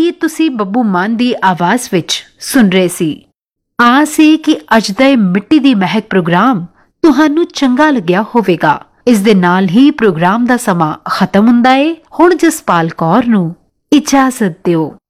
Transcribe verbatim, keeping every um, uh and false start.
ਗੀਤ ਤੁਸੀਂ ਬੱਬੂ ਮਾਨ ਦੀ ਆਵਾਜ਼ ਵਿੱਚ ਸੁਣ ਰਹੇ ਸੀ। ਆਸ ਹੈ ਕਿ ਅੱਜ ਦਾ ਇਹ ਮਿੱਟੀ ਦੀ ਮਹਿਕ ਪ੍ਰੋਗਰਾਮ ਤੁਹਾਨੂੰ ਚੰਗਾ ਲੱਗਿਆ ਹੋਵੇਗਾ। ਇਸ ਦੇ ਨਾਲ ਹੀ ਪ੍ਰੋਗਰਾਮ ਦਾ ਸਮਾਂ ਖਤਮ ਹੁੰਦਾ ਏ। ਹੁਣ ਜਸਪਾਲ ਕੌਰ ਨੂੰ ਇਜਾਜ਼ਤ ਦਿਓ।